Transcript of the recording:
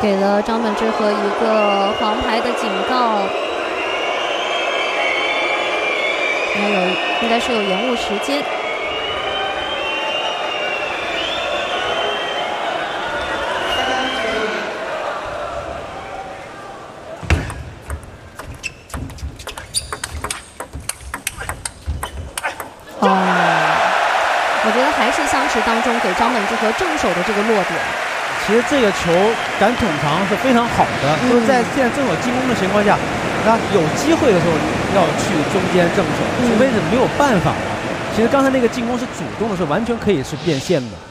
给了张本智和一个黄牌的警告，应该是有延误时间。我觉得还是相持当中给张本智和正手的这个落点。 其实这个球敢捅长是非常好的，就是在现在正手进攻的情况下，那有机会的时候要去中间正手，除非是没有办法了。其实刚才那个进攻是主动的，是完全可以是变现的。